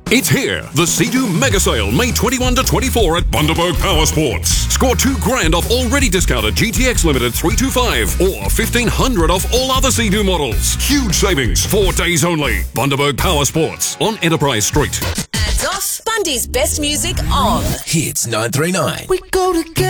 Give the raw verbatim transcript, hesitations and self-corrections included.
It's here. The Sea-Doo Mega Sale, May twenty-first to twenty-fourth at Bundaberg Power Sports. Score two grand off already discounted G T X Limited three twenty-five or fifteen hundred off all other Sea-Doo models. Huge savings, four days only. Bundaberg Power Sports on Enterprise Street. Ads off. Bundy's best music on. Hits nine three nine. We go together.